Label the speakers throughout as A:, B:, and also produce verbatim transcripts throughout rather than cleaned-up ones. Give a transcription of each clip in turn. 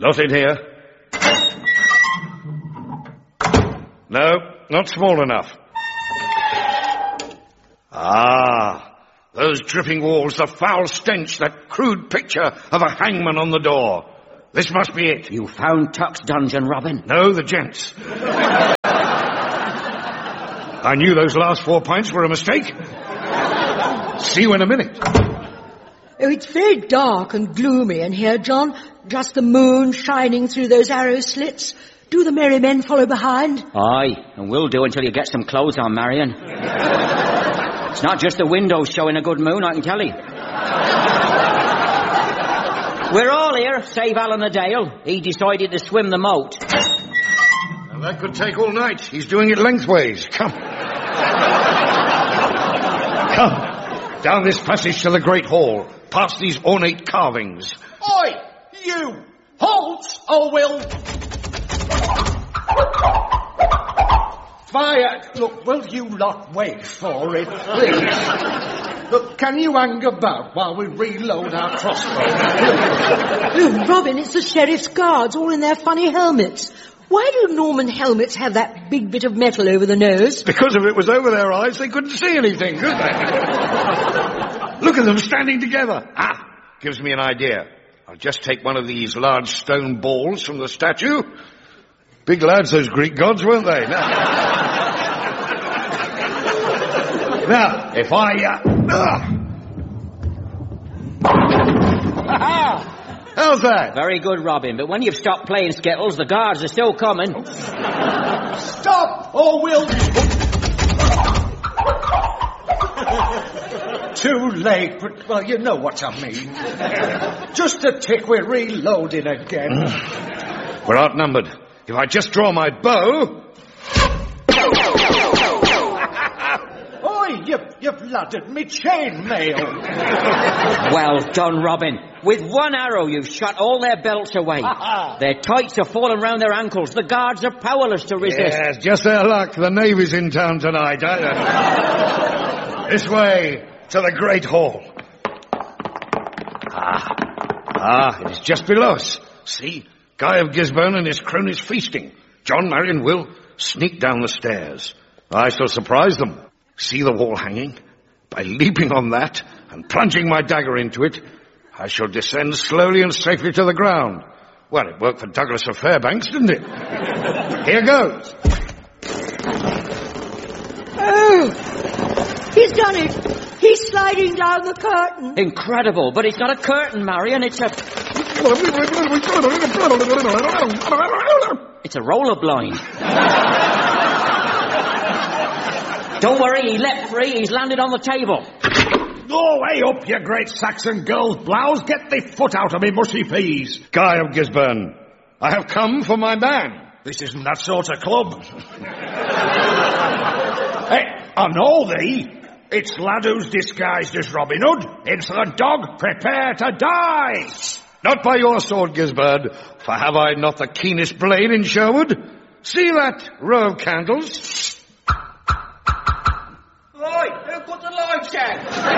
A: Not in here. No, not small enough. Ah, those dripping walls, the foul stench, that crude picture of a hangman on the door. This must be it.
B: You found Tuck's dungeon, Robin?
A: No, the gents. I knew those last four pints were a mistake. See you in a minute.
C: Oh, it's very dark and gloomy in here, John. Just the moon shining through those arrow slits. Do the merry men follow behind?
B: Aye, and we'll do until you get some clothes on, Marion. It's not just the windows showing a good moon, I can tell you. We're all here, save Alan Adale. He decided to swim the moat.
A: Well, that could take all night. He's doing it lengthways. Come. Come. Down this passage to the Great Hall, past these ornate carvings.
D: Oi, you! Halt, or will... Fire! Look, will you lot wait for it, please? Look, can you hang about while we reload our crossbow?
C: Oh, Robin, it's the sheriff's guards, all in their funny helmets. Why do Norman helmets have that big bit of metal over the nose?
A: Because if it was over their eyes, they couldn't see anything, could they? Look at them standing together. Ah, gives me an idea. I'll just take one of these large stone balls from the statue. Big lads, those Greek gods, weren't they? Now, now if I... Uh, uh. How's that?
B: Very good, Robin, but when you've stopped playing skittles, the guards are still coming.
D: Stop, or we'll... Too late, but, well, you know what I mean. Just a tick, we're reloading again.
A: We're outnumbered. If I just draw my bow...
D: Oi, you, you've ladded me chainmail.
B: Well done, Robin. With one arrow, you've shot all their belts away. Their tights are falling round their ankles. The guards are powerless to resist.
A: Yes, just their luck. The Navy's in town tonight. This way, to the Great Hall. Ah, ah, it is just below us. See, Guy of Gisborne and his cronies feasting. John, Marion, will sneak down the stairs. I shall surprise them. See the wall hanging? By leaping on that and plunging my dagger into it, I shall descend slowly and safely to the ground. Well, it worked for Douglas of Fairbanks, didn't it? Here goes.
C: Oh, he's done it. He's sliding down the curtain.
B: Incredible, but it's not a curtain, Marion. It's a... It's a roller blind. Don't worry, he leapt free. He's landed on the table.
D: Go way up, you great Saxon girl's blouse. Get the foot out of me mushy peas.
A: Guy of Gisborne, I have come for my man.
D: This isn't that sort of club. Hey, I know thee. It's lad who's disguised as Robin Hood. Insolent dog, prepare to die.
A: Not by your sword, Gisborne, for have I not the keenest blade in Sherwood? See that row of candles?
D: Right, who put the lights out?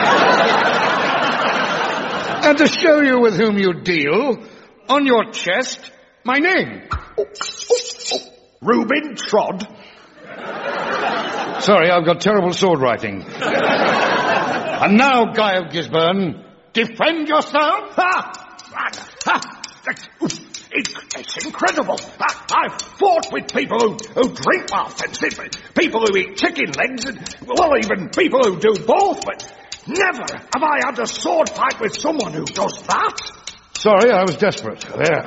A: And to show you with whom you deal, on your chest, my name.
D: Oh, oh, oh. Reuben Trod.
A: Sorry, I've got terrible sword writing. And now, Guy of Gisborne, defend yourself.
D: Ha! Ha! It's, it's incredible. I, I've fought with people who, who drink while fencing, people who eat chicken legs, and, well, even people who do both, but never have I had a sword fight with someone who does that.
A: Sorry, I was desperate. There.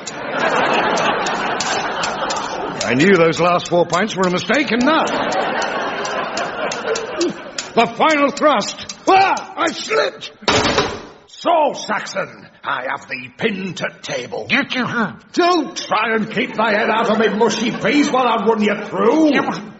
A: I knew those last four pints were a mistake, and now... The final thrust. Ah, I slipped.
D: So, Saxon, I have thee pinned to table.
A: Get you, huh?
D: Don't try and keep thy head out of me mushy peas while I run you through.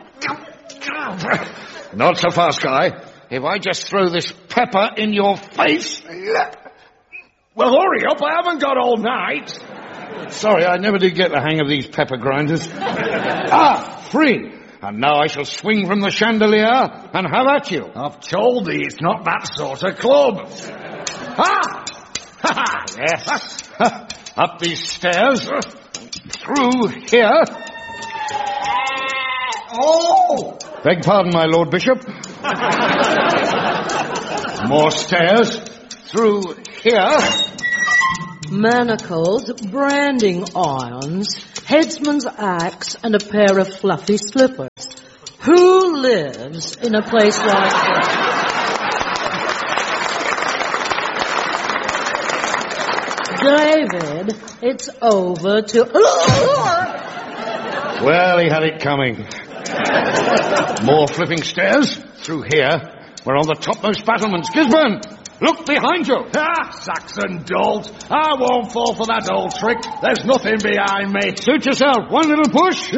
A: Not so fast, Guy. If I just throw this pepper in your face...
D: Well, hurry up, I haven't got all night.
A: Sorry, I never did get the hang of these pepper grinders. Ah, free. And now I shall swing from the chandelier and have at you.
D: I've told thee it's not that sort of club. Ha!
A: Yes. Up these stairs, through here.
B: Oh!
A: Beg pardon, my Lord Bishop. More stairs. Through here.
C: Manacles, branding irons, headsman's axe, and a pair of fluffy slippers. Who lives in a place like that? David, it's over to...
A: Well, he had it coming. More flipping stairs. Through here. We're on the topmost battlements. Gisburn, look behind you.
D: Ah, Saxon dolt. I won't fall for that old trick. There's nothing behind me.
A: Suit yourself. One little push.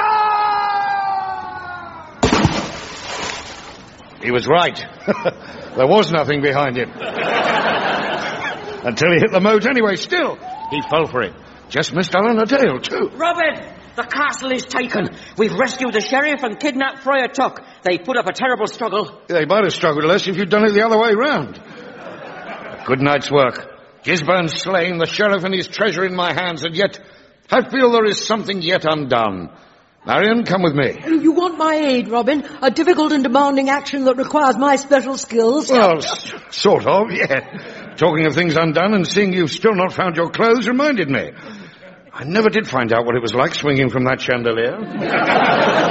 A: He was right. There was nothing behind him. Until he hit the moat anyway. Still, he fell for it. Just missed Eleanor Dale, too.
B: Robin! The castle is taken. We've rescued the sheriff and kidnapped Friar Tuck. They put up a terrible struggle.
A: They might have struggled less if you'd done it the other way round. Good night's work. Gisburn slain, the sheriff and his treasure in my hands, and yet I feel there is something yet undone. Marion, come with me.
C: You want my aid, Robin? A difficult and demanding action that requires my special skills?
A: Well, s- sort of, yeah. Talking of things undone and seeing you've still not found your clothes reminded me. I never did find out what it was like swinging from that chandelier.